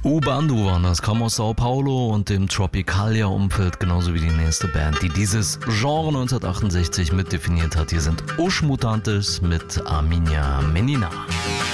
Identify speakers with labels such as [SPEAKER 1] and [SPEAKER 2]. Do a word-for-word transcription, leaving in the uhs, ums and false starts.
[SPEAKER 1] U-Bandu waren das, kam aus Sao Paulo und dem Tropicalia-Umfeld, genauso wie die nächste Band, die dieses Genre neunzehnhundertachtundsechzig mitdefiniert hat. Hier sind Os Mutantes mit A Minha Menina.